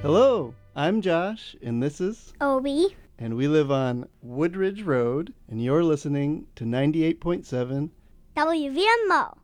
Hello, I'm Josh, and this is Obi. and we live on Woodridge Road, and you're listening to 98.7 WVMO.